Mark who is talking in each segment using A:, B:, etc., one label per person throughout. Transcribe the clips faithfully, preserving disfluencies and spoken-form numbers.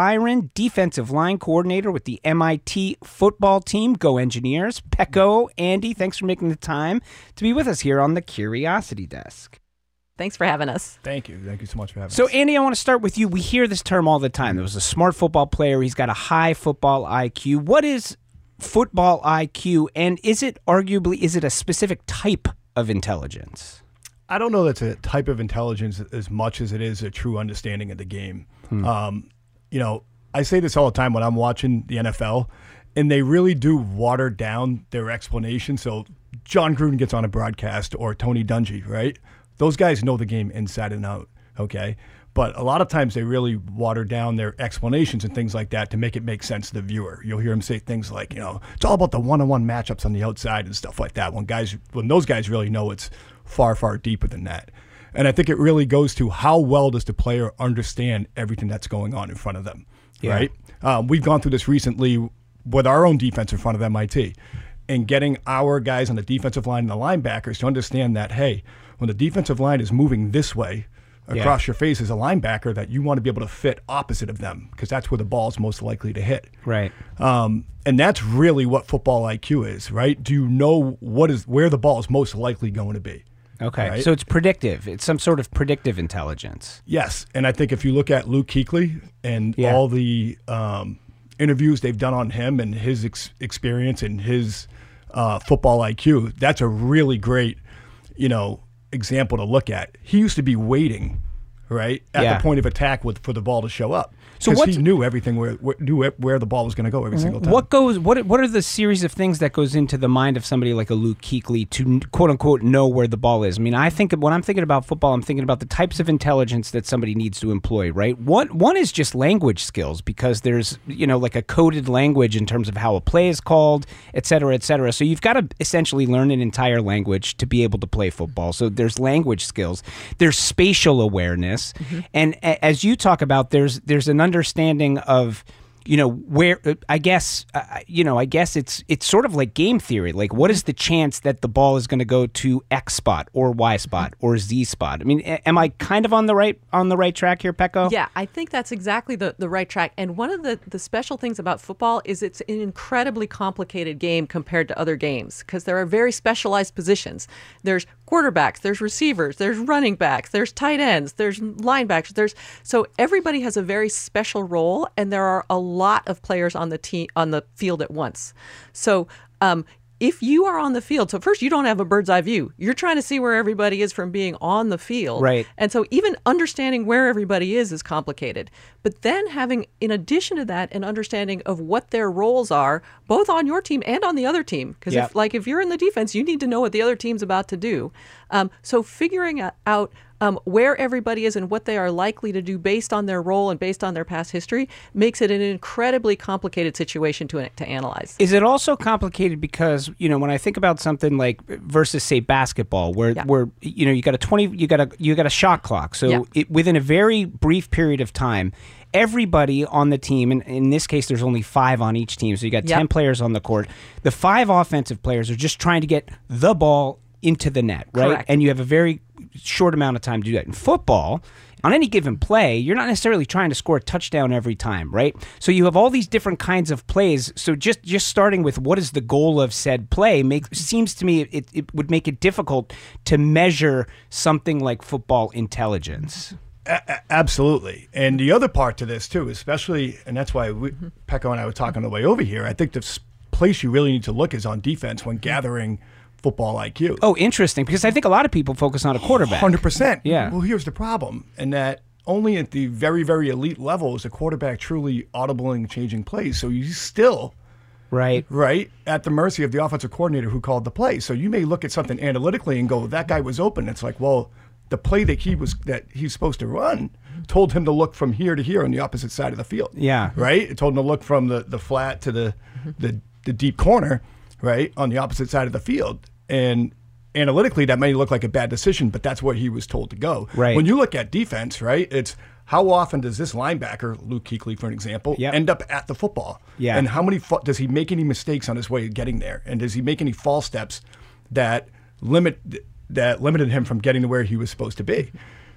A: Byron, defensive line coordinator with the M I T football team. Go Engineers. Pecco, Andy, thanks for making the time to be with us here on the Curiosity Desk.
B: Thanks for having us.
C: Thank you. Thank you so much for having
A: so,
C: us.
A: So, Andy, I want to start with you. We hear this term all the time. There was a smart football player. He's got a high football I Q. What is football I Q, and is it arguably, is it a specific type of intelligence?
C: I don't know that's a type of intelligence as much as it is a true understanding of the game. Hmm. Um, you know, I say this all the time when I'm watching the N F L, and they really do water down their explanation. So John Gruden gets on a broadcast, or Tony Dungy, right? Those guys know the game inside and out, okay? But a lot of times they really water down their explanations and things like that to make it make sense to the viewer. You'll hear them say things like, you know, it's all about the one-on-one matchups on the outside and stuff like that. When guys, when those guys really know it's far, far deeper than that. And I think it really goes to how well does the player understand everything that's going on in front of them, yeah. right? Um, we've gone through this recently with our own defense in front of M I T and getting our guys on the defensive line and the linebackers to understand that, hey, when the defensive line is moving this way across yeah. your face as a linebacker, that you want to be able to fit opposite of them because that's where the ball is most likely to hit.
A: Right.
C: Um, and that's really what football I Q is, right? Do you know what is where the ball is most likely going to be?
A: Okay.
C: Right?
A: So it's predictive. It's some sort of predictive intelligence.
C: Yes. And I think if you look at Luke Kuechly and yeah. all the um, interviews they've done on him and his ex- experience and his uh, football I Q, that's a really great, you know, example to look at. He used to be waiting, right, at yeah. the point of attack with for the ball to show up. So what he knew everything where, where knew where the ball was going to go every single time.
A: What goes? What What are the series of things that goes into the mind of somebody like a Luke Kuechly to quote unquote know where the ball is? I mean, I think when I'm thinking about football, I'm thinking about the types of intelligence that somebody needs to employ. Right. One One is just language skills because there's you know like a coded language in terms of how a play is called, et cetera, et cetera. So you've got to essentially learn an entire language to be able to play football. So there's language skills. There's spatial awareness, mm-hmm. and a, as you talk about, there's there's an understanding of, you know, where I guess, uh, you know, I guess it's it's sort of like game theory. Like, what is the chance that the ball is going to go to X spot or Y spot or Z spot? I mean, a- am I kind of on the right on the right track here, Pecco?
B: Yeah, I think that's exactly the, the right track. And one of the, the special things about football is it's an incredibly complicated game compared to other games because there are very specialized positions. There's quarterbacks, there's receivers, there's running backs, there's tight ends, there's linebackers. There's so everybody has a very special role, and there are a lot of players on the team on the field at once. So um, if you are on the field, so first you don't have a bird's eye view. You're trying to see where everybody is from being on the field.
A: Right.
B: And so even understanding where everybody is is complicated. But then having, in addition to that, an understanding of what their roles are, both on your team and on the other team. Because
A: yep.
B: if, like, if you're in the defense, you need to know what the other team's about to do. Um, so figuring out Um, where everybody is and what they are likely to do based on their role and based on their past history makes it an incredibly complicated situation to to analyze.
A: Is it also complicated because, you know, when I think about something like versus say basketball, where
B: yeah.
A: where you know you got a twenty you got a you got a shot clock, so
B: yeah.
A: it, within a very brief period of time, everybody on the team, and in this case there's only five on each team, so you got
B: yep.
A: ten players on the court. The five offensive players are just trying to get the ball into the net, right?
B: Correct.
A: And you have a very short amount of time to do that. In football, on any given play, you're not necessarily trying to score a touchdown every time, right? So you have all these different kinds of plays. So just, just starting with what is the goal of said play make, seems to me it, it would make it difficult to measure something like football intelligence.
C: A- absolutely. And the other part to this, too, especially, and that's why we, mm-hmm. Pecco and I were talking on the way over here, I think the place you really need to look is on defense when gathering football I Q.
A: Oh, interesting, because I think a lot of people focus on a quarterback.
C: one hundred percent.
A: Yeah.
C: Well, here's the problem, in that only at the very, very elite level is a quarterback truly audibling changing plays. So you still,
A: right,
C: right, at the mercy of the offensive coordinator who called the play. So you may look at something analytically and go, that guy was open. It's like, well, the play that he was that he's supposed to run told him to look from here to here on the opposite side of the field.
A: Yeah.
C: Right? It told him to look from the, the flat to the, the the deep corner, right, on the opposite side of the field. And analytically, that may look like a bad decision, but that's where he was told to go.
A: Right.
C: When you look at defense, right, it's how often does this linebacker, Luke Kuechly, for an example,
A: yep.
C: end up at the football?
A: Yeah.
C: And how many fa- does he make any mistakes on his way of getting there? And does he make any false steps that limit that limited him from getting to where he was supposed to be?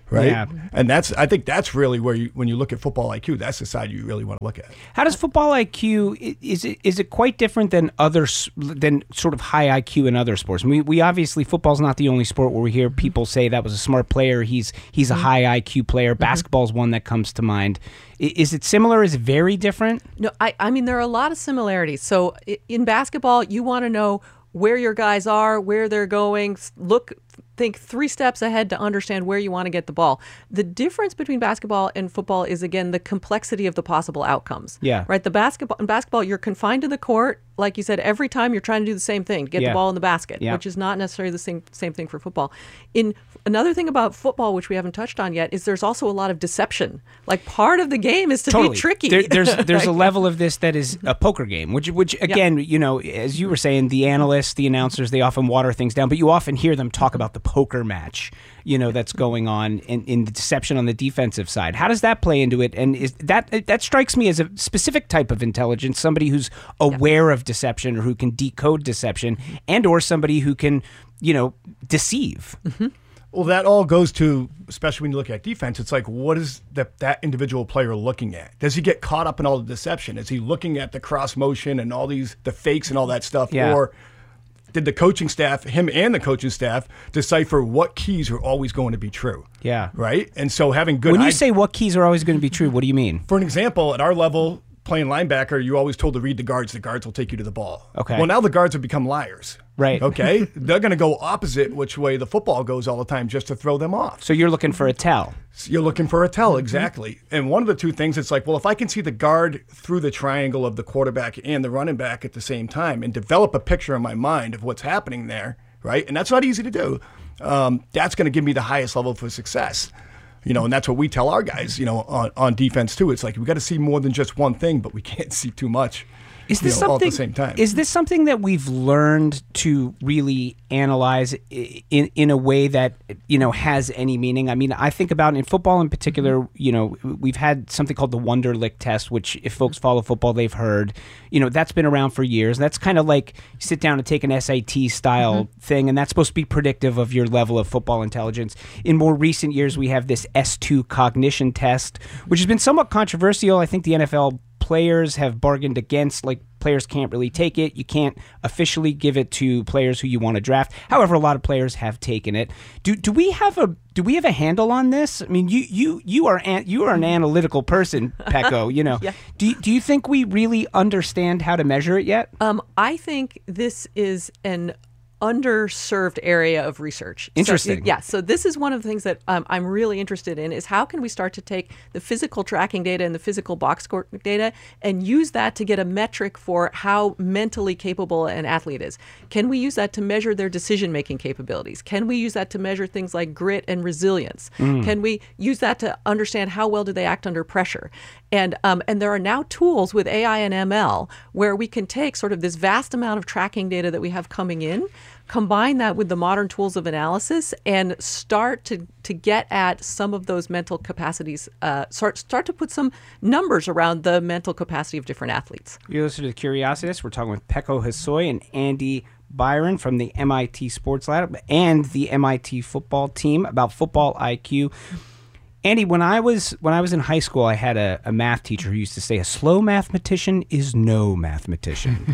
C: right?
A: Yeah.
C: And that's I think that's really where you when you look at football I Q, that's the side you really want to look at.
A: How does football I Q i- is it is it quite different than other s- than sort of high I Q in other sports? We we obviously football's not the only sport where we hear people say that was a smart player. He's he's a high I Q player. Basketball's one that comes to mind. I- Is it similar? Is it very different?
B: No, I, I mean, there are a lot of similarities. So i- in basketball, you want to know where your guys are, where they're going, s- look, think three steps ahead to understand where you want to get the ball. The difference between basketball and football is, again, the complexity of the possible outcomes.
A: Yeah.
B: Right? The basketball in basketball, you're confined to the court. Like you said, every time you're trying to do the same thing, get
A: Yeah.
B: the ball in the basket,
A: Yeah.
B: which is not necessarily the same same thing for football. In another thing about football, which we haven't touched on yet, is there's also a lot of deception. Like part of the game is to
A: Totally.
B: be tricky.
A: There, there's there's a
B: Right?
A: level of this that is a poker game, which which again, you know, as you were saying, the analysts, the announcers, they often water things down, but you often hear them talk about the poker match, you know, that's going on in, in the deception on the defensive side. How does that play into it? And is that that strikes me as a specific type of intelligence, somebody who's aware of deception or who can decode deception, and or somebody who can, you know, deceive.
C: Well, that all goes to, especially when you look at defense, it's like, what is that that individual player looking at? Does he get caught up in all the deception? Is he looking at the cross motion and all these, the fakes and all that stuff?
A: Yeah.
C: Or did the coaching staff, him and the coaching staff, decipher what keys are always going to be true?
A: Yeah.
C: Right? And so having good...
A: When you
C: eye-
A: say what keys are always going to be true, what do you mean?
C: For an example, at our level, playing linebacker, you're always told to read the guards. The guards will take you to the ball.
A: Okay.
C: Well, now the guards have become liars.
A: Right.
C: Okay? They're going to go opposite which way the football goes all the time just to throw them off.
A: So you're looking for a tell.
C: You're looking for a tell, exactly. And one of the two things, it's like, well, if I can see the guard through the triangle of the quarterback and the running back at the same time and develop a picture in my mind of what's happening there, right? And that's not easy to do. Um, that's going to give me the highest level for success. You know, and that's what we tell our guys, you know, on, on defense too. It's like, we got to see more than just one thing, but we can't see too much.
A: Is this
C: you know, all at
A: something?
C: the same time.
A: Is this something that we've learned to really analyze i- in in a way that, you know, has any meaning? I mean, I think about in football in particular. You know, we've had something called the Wonderlic test, which if folks follow football, they've heard. You know, that's been around for years. That's kind of like you sit down and take an S A T style thing, and that's supposed to be predictive of your level of football intelligence. In more recent years, we have this S two cognition test, which has been somewhat controversial. I think the N F L players have bargained against, like players can't really take it. You can't officially give it to players who you want to draft. However, a lot of players have taken it. Do do we have a do we have a handle on this? I mean, you you you are an, you are an analytical person, Pecco. You know,
B: Yeah.
A: do you- do you think we really understand how to measure it yet?
B: Um, I think this is an underserved area of research. So,
A: Interesting.
B: yeah. So this is one of the things that um, I'm really interested in is how can we start to take the physical tracking data and the physical box score data and use that to get a metric for how mentally capable an athlete is. Can we use that to measure their decision-making capabilities? Can we use that to measure things like grit and resilience? Can we use that to understand how well do they act under pressure? And um, and there are now tools with A I and M L where we can take sort of this vast amount of tracking data that we have coming in, combine that with the modern tools of analysis, and start to, to get at some of those mental capacities, uh, start, start to put some numbers around the mental capacity of different athletes.
A: You're listening to Curiositas. We're talking with Pecco Hosoi and Andy Byron from the M I T Sports Lab and the M I T football team about football I Q. Andy, when I was when I was in high school, I had a, a math teacher who used to say, a slow mathematician is no mathematician.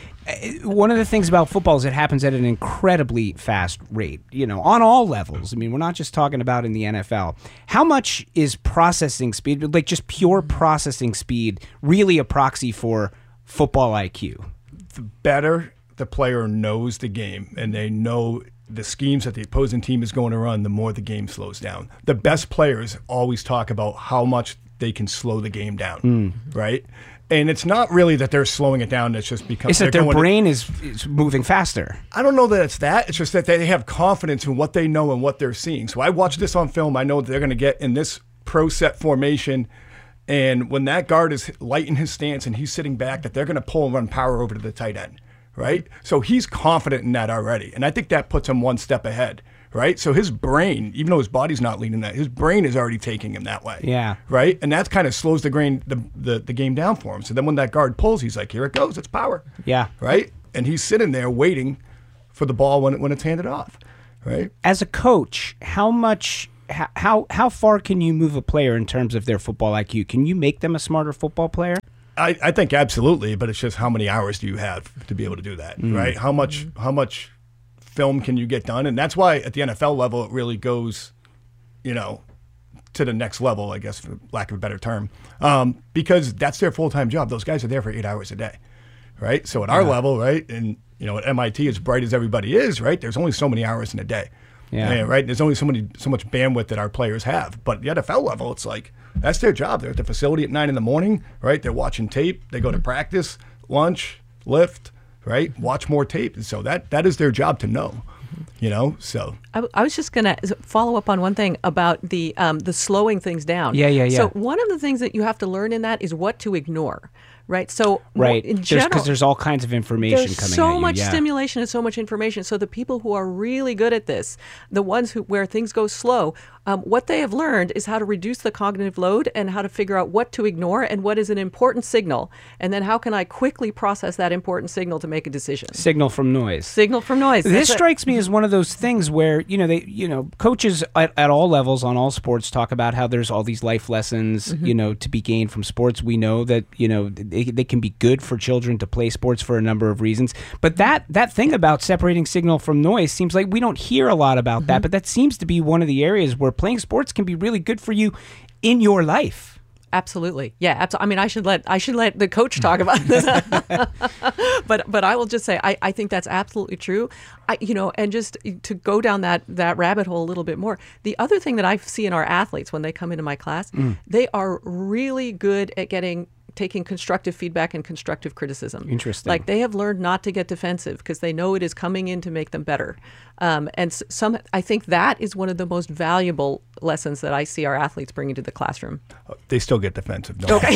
A: One of the things about football is it happens at an incredibly fast rate, you know, on all levels. I mean, we're not just talking about in the N F L. How much is processing speed, like just pure processing speed, really a proxy for football I Q?
C: The better the player knows the game and they know the schemes that the opposing team is going to run, the more the game slows down. The best players always talk about how much they can slow the game down,
A: Mm.
C: right? And it's not really that they're slowing it down. It's just because
A: It's that
C: they're
A: their
C: going to-
A: brain is, is moving faster.
C: I don't know that it's that. It's just that they have confidence in what they know and what they're seeing. So I watch this on film. I know they're going to get in this pro set formation. And when that guard is light in his stance and he's sitting back, that they're going to pull and run power over to the tight end, right? So he's confident in that already. And I think that puts him one step ahead, right? So his brain, even though his body's not leading that, his brain is already taking him that way.
A: Yeah.
C: Right? And that kind of slows the, grain, the, the, the game down for him. So then when that guard pulls, he's like, here it goes. It's power.
A: Yeah.
C: Right? And he's sitting there waiting for the ball when, it, when it's handed off, right?
A: As a coach, how much how how far can you move a player in terms of their football I Q? Can you make them a smarter football player?
C: I, I think absolutely, but it's just how many hours do you have to be able to do that, mm. right? How much how much film can you get done? And that's why at the N F L level, it really goes, you know, to the next level, I guess, for lack of a better term, um, because that's their full-time job. Those guys are there for eight hours a day, right? So at our yeah. level, right, and, you know, at M I T, as bright as everybody is, right, there's only so many hours in a day. Yeah. And, right? There's only so many, so much bandwidth that our players have. But at the N F L level, it's like, that's their job. They're at the facility at nine in the morning, right? They're watching tape. They go to practice, lunch, lift, right? Watch more tape. And so that that is their job to know, you know? So
B: I, w- I was just going to follow up on one thing about the um, the slowing things down.
A: Yeah, yeah, yeah.
B: So one of the things that you have to learn in that is what to ignore. Right. So
A: right.
B: in general,
A: because there's, there's all kinds of information
B: there's
A: coming
B: so
A: at you.
B: much
A: yeah.
B: stimulation and so much information. So the people who are really good at this, the ones who where things go slow, um, what they have learned is how to reduce the cognitive load and how to figure out what to ignore and what is an important signal, and then how can I quickly process that important signal to make a decision.
A: Signal from noise.
B: Signal from noise.
A: This
B: That's
A: strikes
B: it.
A: me as one of those things where you know they you know coaches at, at all levels on all sports talk about how there's all these life lessons mm-hmm. you know to be gained from sports. We know that you know they, they can be good for children to play sports for a number of reasons. But that that thing about separating signal from noise seems like we don't hear a lot about mm-hmm. that, but that seems to be one of the areas where playing sports can be really good for you in your life.
B: Absolutely. Yeah, absolutely. I mean, I should let I should let the coach talk about this. but but I will just say I, I think that's absolutely true. I you know, and just to go down that that rabbit hole a little bit more. The other thing that I see in our athletes when they come into my class, mm. they are really good at getting taking constructive feedback and constructive criticism.
A: Interesting.
B: Like they have learned not to get defensive because they know it is coming in to make them better. Um, and some, I think that is one of the most valuable lessons that I see our athletes bring into the classroom.
C: They still get defensive. No.
B: Okay.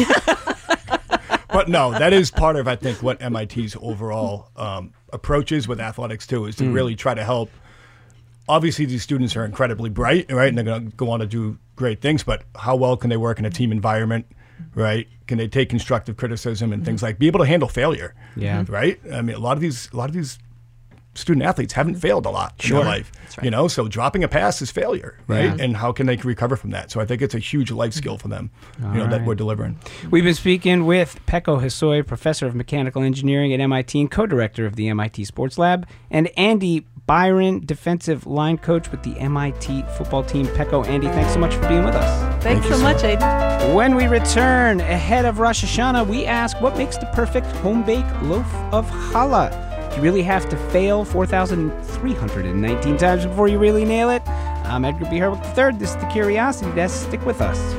C: But no, that is part of, I think, what M I T's overall um, approach is with athletics too, is to mm. really try to help. Obviously, these students are incredibly bright, right? And they're going to go on to do great things, but how well can they work in a team environment? Right? Can they take constructive criticism and mm-hmm. things like be able to handle failure?
A: Yeah.
C: Right? I mean, a lot of these, a lot of these student athletes haven't failed a lot
A: sure.
C: in their life.
B: That's right.
C: You know, so dropping a pass is failure, right?
A: Yeah.
C: And how can they recover from that? So I think it's a huge life skill for them,
A: All
C: you know,
A: right.
C: that we're delivering.
A: We've been speaking with Peko Hosoi, professor of mechanical engineering at M I T and co-director of the M I T Sports Lab, and Andy Byron, defensive line coach with the M I T football team. Peko, Andy, thanks so much for being with us.
B: Thanks
C: Thank
B: so much, Aiden.
A: When we return ahead of Rosh Hashanah, we ask what makes the perfect home-baked loaf of challah? Do you really have to fail four thousand three hundred nineteen times before you really nail it? I'm Edgar B. Herwick the third. This is The Curiosity Desk. Stick with us.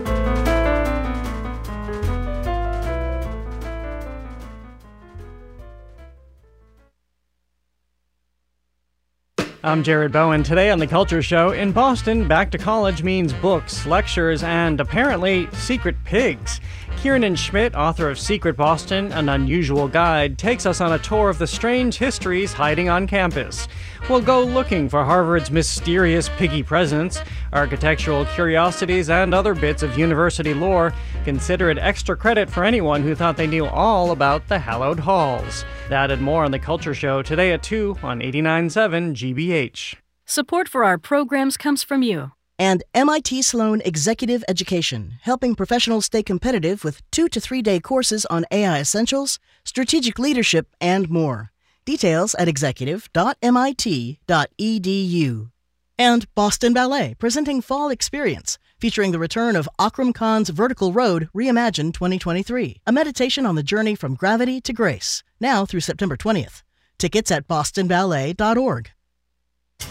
D: I'm Jared Bowen. Today on The Culture Show, in Boston, back to college means books, lectures, and apparently secret pigs. Kiernan Schmidt, author of Secret Boston, An Unusual Guide, takes us on a tour of the strange histories hiding on campus. We'll go looking for Harvard's mysterious piggy presence, architectural curiosities, and other bits of university lore. Consider it extra credit for anyone who thought they knew all about the hallowed halls. That and more on The Culture Show today at two on eighty-nine point seven G B H.
E: Support for our programs comes from you.
F: And M I T Sloan Executive Education, helping professionals stay competitive with two to three day courses on A I essentials, strategic leadership, and more. Details at executive dot M I T dot E D U. And Boston Ballet, presenting Fall Experience, featuring the return of Akram Khan's Vertical Road Reimagined twenty twenty-three, a meditation on the journey from gravity to grace, now through September twentieth. Tickets at boston ballet dot org.